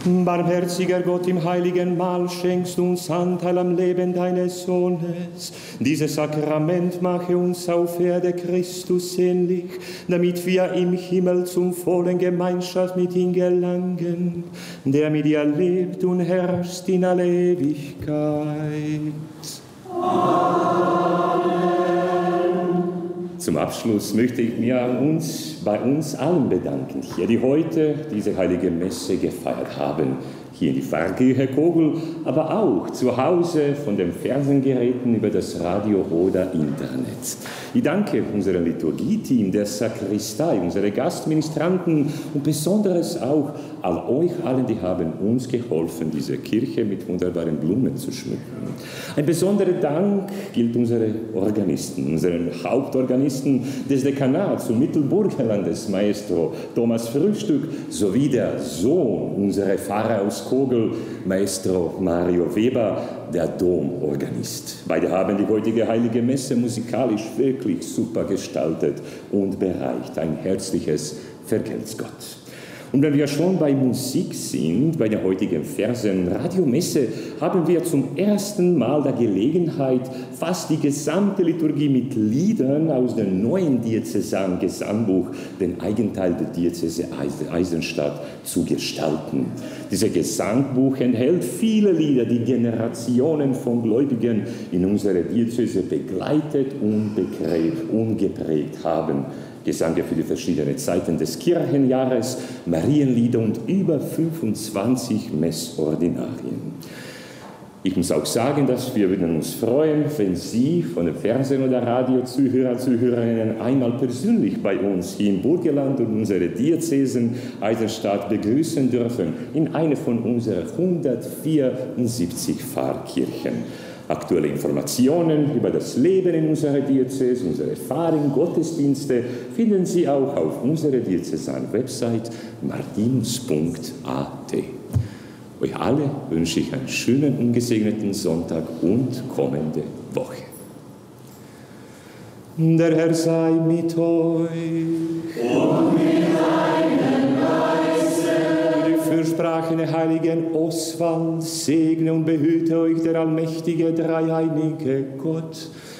Barmherziger Gott, im heiligen Mahl schenkst du uns Anteil am Leben deines Sohnes. Dieses Sakrament mache uns auf Erde Christus ähnlich, damit wir im Himmel zum vollen Gemeinschaft mit ihm gelangen, der mit dir lebt und herrscht in alle Ewigkeit. Amen. Zum Abschluss möchte ich mir bei uns allen bedanken, hier, die heute diese heilige Messe gefeiert haben. Hier in die Pfarrkirche Kogel, aber auch zu Hause von den Fernsehgeräten über das Radio oder Internet. Ich danke unserem Liturgieteam, der Sakristei, unsere Gastministranten und besonders auch all euch allen, die haben uns geholfen, diese Kirche mit wunderbaren Blumen zu schmücken. Ein besonderer Dank gilt unseren Organisten, unseren Hauptorganisten des Dekanats und Mittelburgenlandes, Maestro Thomas Frühstück, sowie der Sohn unserer Pfarrer aus Kogel, Maestro Mario Weber, der Domorganist. Beide haben die heutige Heilige Messe musikalisch wirklich super gestaltet und bereicht. Ein herzliches Vergelt's Gott. Und wenn wir schon bei Musik sind, bei der heutigen Fersen-Radiomesse, haben wir zum ersten Mal die Gelegenheit, fast die gesamte Liturgie mit Liedern aus dem neuen Diözesan-Gesangbuch, den Eigenteil der Diözese Eisenstadt, zu gestalten. Dieses Gesangbuch enthält viele Lieder, die Generationen von Gläubigen in unserer Diözese begleitet und geprägt haben. Gesange für die verschiedenen Zeiten des Kirchenjahres, Marienlieder und über 25 Messordinarien. Ich muss auch sagen, dass wir würden uns freuen, wenn Sie von den Fernsehen- oder Radiozuhörer, Zuhörerinnen einmal persönlich bei uns hier im Burgenland und unsere Diözesen Eisenstadt begrüßen dürfen in einer von unseren 174 Pfarrkirchen. Aktuelle Informationen über das Leben in unserer Diözese, unsere Erfahrungen, Gottesdienste finden Sie auch auf unserer Diözesan-Website martinus.at. Euch alle wünsche ich einen schönen, ungesegneten Sonntag und kommende Woche. Der Herr sei mit euch. Und mit deinem Geiste. Die fürsprachende heiligen Oswald segne und behüte euch der allmächtige, dreieinige Gott,